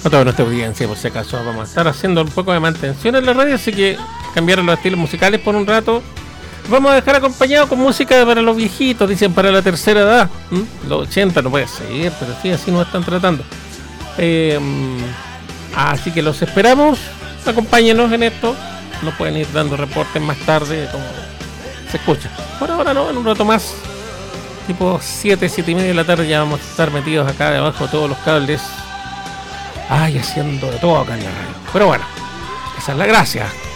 A toda nuestra audiencia, por si acaso, vamos a estar haciendo un poco de mantención en la radio, así que cambiaron los estilos musicales por un rato. Vamos a dejar acompañado con música para los viejitos, dicen para la tercera edad. Los 80 no puede ser, pero sí, así nos están tratando. Así que los esperamos, acompáñenos en esto. Nos pueden ir dando reportes más tarde, como se escucha. Por ahora no, en un rato más, tipo 7 y media de la tarde, ya vamos a estar metidos acá debajo de todos los cables. Haciendo de todo acá en la radio. Pero bueno, esa es la gracia.